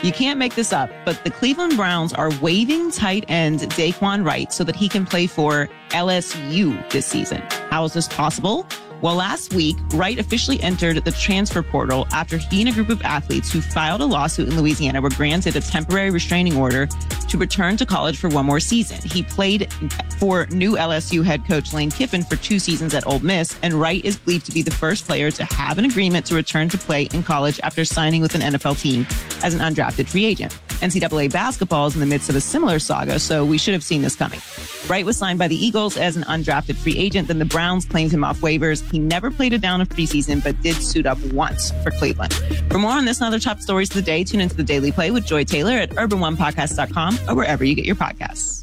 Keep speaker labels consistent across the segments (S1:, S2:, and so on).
S1: You can't make this up, but the Cleveland Browns are waiving tight end Daquan Wright so that he can play for LSU this season. How is this possible? Well, last week, Wright officially entered the transfer portal after he and a group of athletes who filed a lawsuit in Louisiana were granted a temporary restraining order to return to college for one more season. He played for new LSU head coach Lane Kiffin for 2 seasons at Ole Miss, and Wright is believed to be the first player to have an agreement to return to play in college after signing with an NFL team as an undrafted free agent. NCAA basketball is in the midst of a similar saga, so we should have seen this coming. Wright was signed by the Eagles as an undrafted free agent, then the Browns claimed him off waivers. He never played a down of preseason, but did suit up once for Cleveland. For more on this and other top stories of the day, tune into the Daily Play with Joy Taylor at urban1podcast.com or wherever you get your podcasts.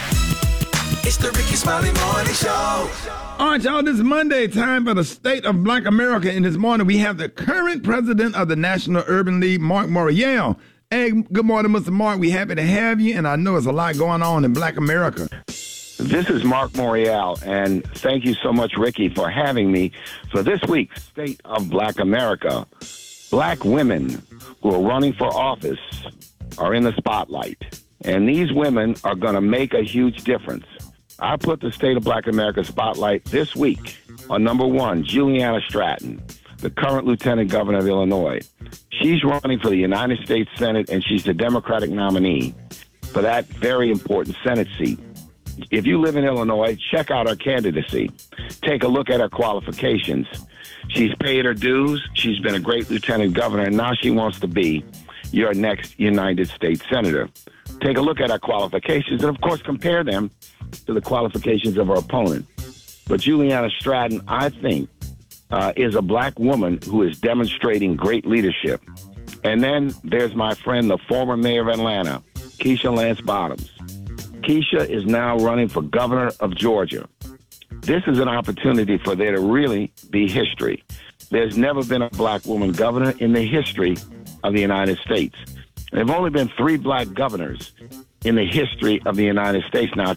S2: It's the Ricky Smiley Morning Show.
S3: All right, y'all, this is Monday, time for the State of Black America. And this morning we have the current president of the National Urban League, Mark Morial. Hey, good morning, Mr. Mark. We're happy to have you, and I know there's a lot going on in Black America.
S4: This is Mark Morial, and thank you so much, Ricky, for having me for this week's State of Black America. Black women who are running for office are in the spotlight, and these women are going to make a huge difference. I put the State of Black America spotlight this week on number 1, Juliana Stratton, the current Lieutenant Governor of Illinois. She's running for the United States Senate, and she's the Democratic nominee for that very important Senate seat. If you live in Illinois, check out her candidacy. Take a look at her qualifications. She's paid her dues. She's been a great lieutenant governor, and now she wants to be your next United States Senator. Take a look at her qualifications and, of course, compare them to the qualifications of her opponent. But Juliana Stratton, I think, is a black woman who is demonstrating great leadership. And then there's my friend, the former mayor of Atlanta, Keisha Lance Bottoms. Keisha is now running for governor of Georgia. This is an opportunity for there to really be history. There's never been a black woman governor in the history of the United States. There have only been 3 black governors in the history of the United States now,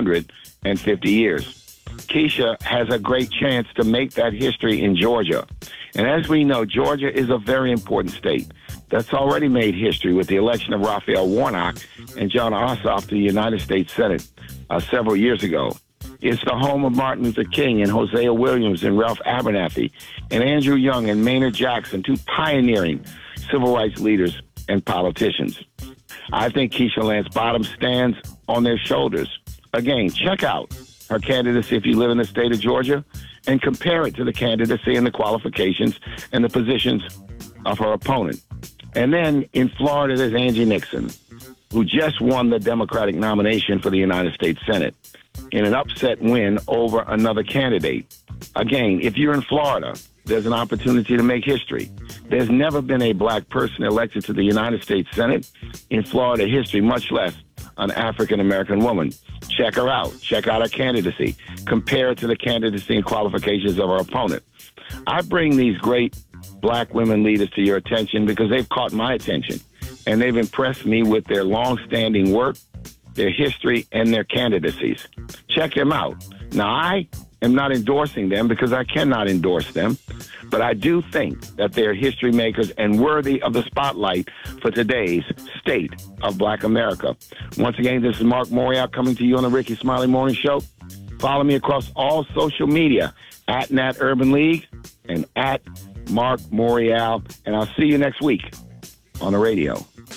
S4: 250 years. Keisha has a great chance to make that history in Georgia. And as we know, Georgia is a very important state that's already made history with the election of Raphael Warnock and John Ossoff to the United States Senate several years ago. It's the home of Martin Luther King and Hosea Williams and Ralph Abernathy and Andrew Young and Maynard Jackson, 2 pioneering civil rights leaders and politicians. I think Keisha Lance Bottoms stands on their shoulders. Again, check out her candidacy if you live in the state of Georgia and compare it to the candidacy and the qualifications and the positions of her opponent. And then in Florida, there's Angie Nixon, who just won the Democratic nomination for the United States Senate in an upset win over another candidate. Again, if you're in Florida, there's an opportunity to make history. There's never been a black person elected to the United States Senate in Florida history, much less an African-American woman. Check her out. Check out her candidacy. Compare it to the candidacy and qualifications of her opponent. I bring these great black women leaders to your attention because they've caught my attention, and they've impressed me with their long-standing work, their history, and their candidacies. Check them out. Now, I am not endorsing them because I cannot endorse them, but I do think that they're history makers and worthy of the spotlight for today's State of Black America. Once again, this is Mark Morial coming to you on the Ricky Smiley Morning Show. Follow me across all social media at Nat Urban League and at Mark Morial, and I'll see you next week on the radio.